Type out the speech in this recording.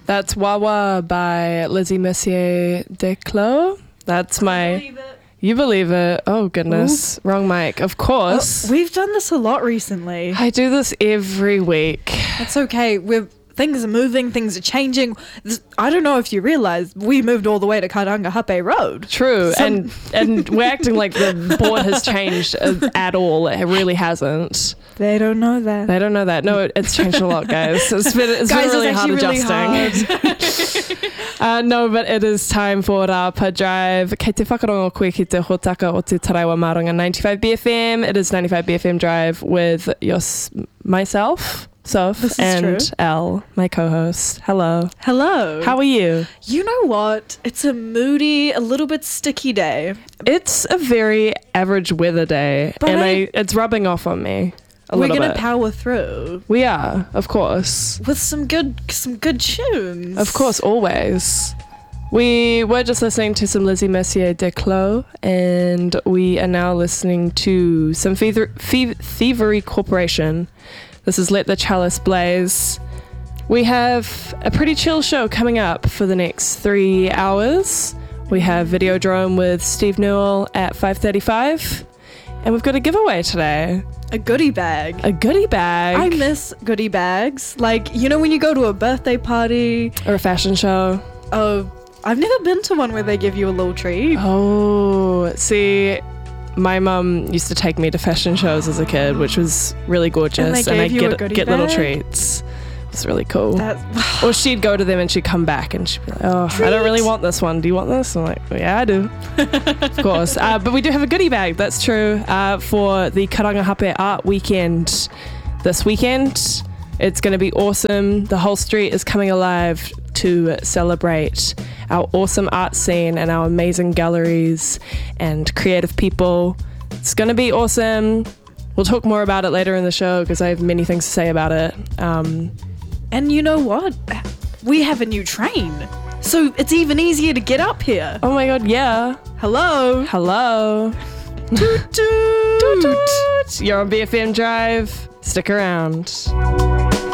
That's Wawa by Lizzie Messier Desclos. That's my... You believe it. Oh, goodness. Ooh. Wrong mic. Of course. We've done this a lot recently. I do this every week. That's okay. Things are moving, things are changing. I don't know if you realize we moved all the way to Karangahape Road. True, and we're acting like the board has changed at all. It really hasn't. They don't know that. They don't know that. No, it's changed a lot, guys. It's been really hard adjusting. No, but it is time for Rapa Drive. Kei te whakarongo koe ki te hotaka o te Taraiwa Maranga 95BFM. It is 95BFM Drive with myself, Soph, and Elle, my co-host. Hello. Hello. How are you? You know what? It's a moody, a little bit sticky day. It's a very average weather day, but it's rubbing off on me. We're going to power through. We are, of course. With some good tunes. Of course, always. We were just listening to some Lizzie Messier Desclos, and we are now listening to some Thievery Corporation. This is Let the Chalice Blaze. We have a pretty chill show coming up for the next 3 hours. We have Videodrome with Steve Newell at 5:35, and we've got a giveaway today. A goodie bag. A goodie bag. I miss goodie bags. Like, you know when you go to a birthday party? Or a fashion show. Oh, I've never been to one where they give you a little treat. Oh, see, my mum used to take me to fashion shows as a kid, which was really gorgeous. And I'd get little bag? treats. It's really cool. Or she'd go to them and she'd come back and she'd be like, oh, I don't really want this one. Do you want this? I'm like, well, yeah, I do. Of course. But we do have a goodie bag. That's true. For the Karangahape Art Weekend this weekend. It's going to be awesome. The whole street is coming alive to celebrate our awesome art scene and our amazing galleries and creative people. It's going to be awesome. We'll talk more about it later in the show because I have many things to say about it. And you know what? We have a new train. So it's even easier to get up here. Oh my God, yeah. Hello. Hello. Toot toot. Toot toot. You're on BFM Drive. Stick around.